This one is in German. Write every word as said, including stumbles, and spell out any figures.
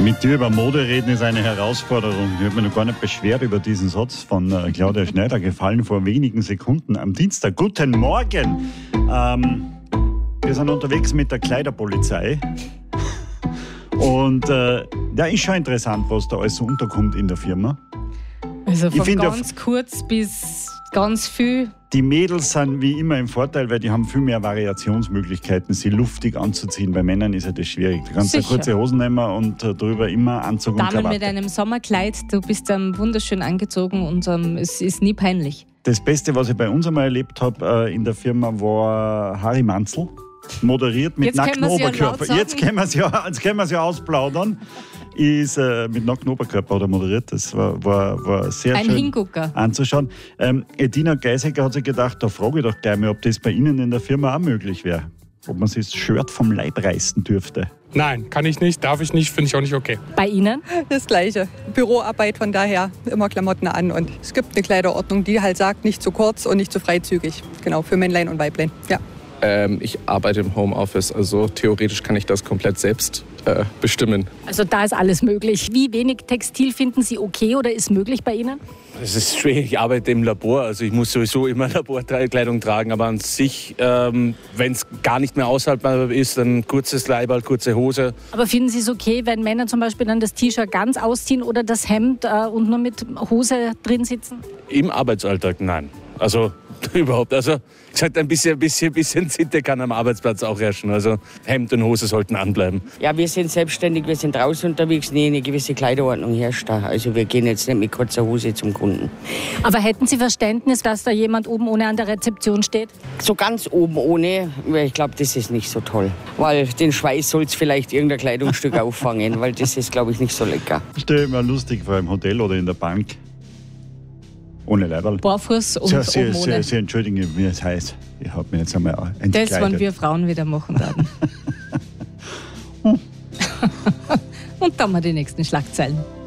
Mit dir über Mode reden ist eine Herausforderung. Ich habe mich noch gar nicht beschwert über diesen Satz von äh, Claudia Schneider, gefallen vor wenigen Sekunden am Dienstag. Guten Morgen! Ähm, wir sind unterwegs mit der Kleiderpolizei. Und äh, ja, ist schon interessant, was da alles so unterkommt in der Firma. Also von find, ganz kurz bis ganz viel. Die Mädels sind wie immer im Vorteil, weil die haben viel mehr Variationsmöglichkeiten, sie luftig anzuziehen. Bei Männern ist ja das schwierig. Du kannst ja kurze Hosen nehmen und äh, drüber immer Anzug Damen und Krawatte. mit einem Sommerkleid, du bist ähm, wunderschön angezogen und ähm, es ist nie peinlich. Das Beste, was ich bei uns einmal erlebt habe äh, in der Firma, war Harry Manzl. Moderiert mit Jetzt nacktem können wir's ja Oberkörper. laut Jetzt können wir es ja, jetzt können wir es ja ausplaudern. Ist äh, mit nacktem Oberkörper oder moderiert. Das war, war, war sehr Ein schön Hingucker. anzuschauen. Ähm, Edina Geisegger hat sich gedacht, da frage ich doch gleich mal, ob das bei Ihnen in der Firma auch möglich wäre. Ob man sich das Shirt vom Leib reißen dürfte. Nein, kann ich nicht, darf ich nicht, finde ich auch nicht okay. Bei Ihnen? Das Gleiche. Büroarbeit, von daher immer Klamotten an. Und es gibt eine Kleiderordnung, die halt sagt, nicht zu kurz und nicht zu freizügig. Genau, für Männlein und Weiblein. Ja. Ähm, ich arbeite im Homeoffice, also theoretisch kann ich das komplett selbst äh, bestimmen. Also da ist alles möglich. Wie wenig Textil finden Sie okay oder ist möglich bei Ihnen? Es ist schwierig, ich arbeite im Labor, also ich muss sowieso immer Laborkleidung tragen, aber an sich, ähm, wenn es gar nicht mehr aushaltbar ist, dann kurzes Leiberl, kurze Hose. Aber finden Sie es okay, wenn Männer zum Beispiel dann das T-Shirt ganz ausziehen oder das Hemd äh, und nur mit Hose drin sitzen? Im Arbeitsalltag nein. Also überhaupt. Also ich sag, ein bisschen, bisschen, bisschen Sitte kann am Arbeitsplatz auch herrschen. Also Hemd und Hose sollten anbleiben. Ja, wir sind selbstständig, wir sind draußen unterwegs. Nee, eine gewisse Kleiderordnung herrscht da. Also wir gehen jetzt nicht mit kurzer Hose zum Kunden. Aber hätten Sie Verständnis, dass da jemand oben ohne an der Rezeption steht? So ganz oben ohne, ich glaube, das ist nicht so toll. Weil den Schweiß soll es vielleicht irgendein Kleidungsstück auffangen, weil das ist, glaube ich, nicht so lecker. Stell mir lustig vor, im Hotel oder in der Bank. Ohne Leiberl. Barfuß und Sie, Sie, oben ohne. Sie, Sie entschuldigen, wie es heißt. Ich habe mich jetzt einmal entkleidet. Das, wenn wir Frauen wieder machen werden. Und dann mal die nächsten Schlagzeilen.